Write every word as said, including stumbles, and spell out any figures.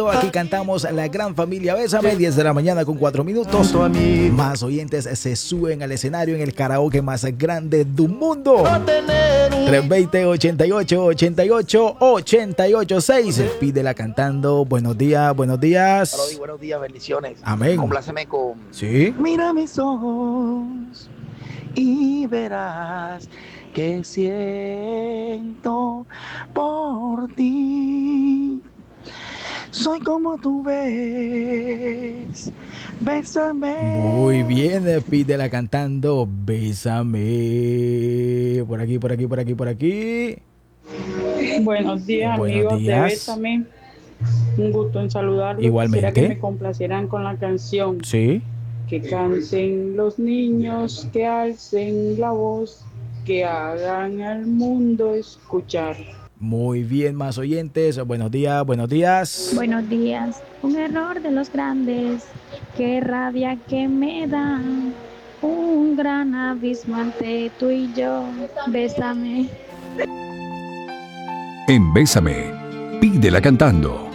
Aquí cantamos La Gran Familia Bésame, diez de la mañana con cuatro minutos. Más oyentes se suben al escenario en el karaoke más grande del mundo. tres veinte, ochenta y ocho, ochenta y ocho, ochenta y ocho seis. Pídela cantando. Buenos días, buenos días. Brody, buenos días, bendiciones. Amén. Compláceme con... Sí. Mira mis ojos y verás que siento por ti. Soy como tú ves, bésame. Muy bien, pídela cantando, bésame. Por aquí, por aquí, por aquí, por aquí. Buenos días, Buenos amigos días. de Bésame. Un gusto en saludarlos. Igualmente. Quisiera que me complacieran con la canción. Sí. Que canten los niños, que alcen la voz, que hagan al mundo escuchar. Muy bien, más oyentes. Buenos días, buenos días. Buenos días. Un error de los grandes. Qué rabia que me da. Un gran abismo entre tú y yo. Bésame. En Bésame, pídela cantando.